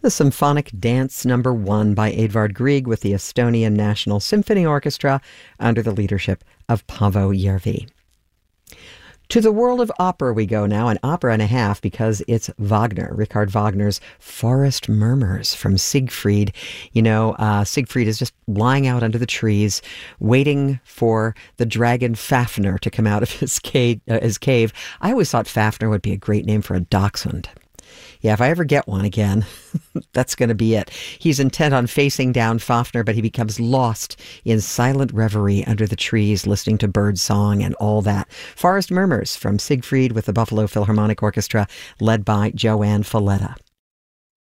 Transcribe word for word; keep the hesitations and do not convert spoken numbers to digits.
The Symphonic Dance Number One by Edvard Grieg with the Estonian National Symphony Orchestra under the leadership of Paavo Järvi. To the world of opera we go now, an opera and a half, because it's Wagner, Richard Wagner's Forest Murmurs from Siegfried. You know, uh, Siegfried is just lying out under the trees, waiting for the dragon Fafnir to come out of his cave. Uh, his cave. I always thought Fafnir would be a great name for a dachshund. Yeah, if I ever get one again, that's going to be it. He's intent on facing down Fafnir, but he becomes lost in silent reverie under the trees, listening to bird song and all that. Forest Murmurs from Siegfried with the Buffalo Philharmonic Orchestra, led by Joanne Falletta.